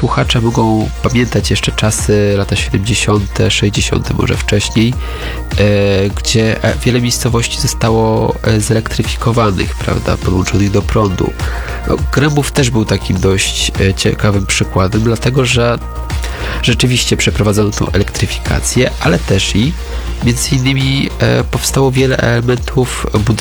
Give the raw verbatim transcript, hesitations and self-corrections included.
słuchacze mogą pamiętać jeszcze czasy lata siedemdziesiąte, sześćdziesiąte, może wcześniej, gdzie wiele miejscowości zostało zelektryfikowanych, prawda, podłączonych do prądu. No, Grębów też był takim dość ciekawym przykładem, dlatego że rzeczywiście przeprowadzono tą elektryfikację, ale też i między innymi powstało wiele elementów budynków